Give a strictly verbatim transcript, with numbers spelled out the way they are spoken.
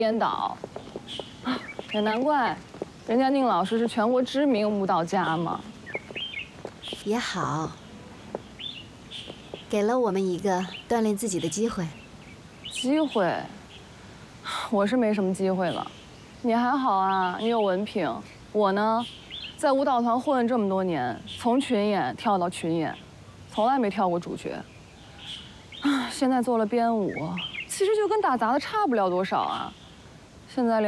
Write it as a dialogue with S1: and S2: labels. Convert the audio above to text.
S1: 编导，也难怪，人家宁老师是全国知名舞蹈家嘛。
S2: 也好，给了我们一个锻炼自己的机会。
S1: 机会，我是没什么机会了。你还好啊，你有文凭。我呢，在舞蹈团混了这么多年，从群演跳到群演，从来没跳过主角。啊，现在做了编舞，其实就跟打杂的差不了多少啊。现在连